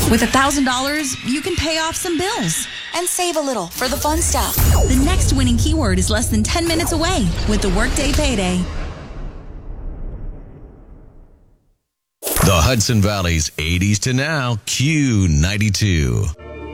With $1,000, you can pay off some bills. And save a little for the fun stuff. The next winning keyword is less than 10 minutes away with the Workday Payday. The Hudson Valley's 80s to now Q92.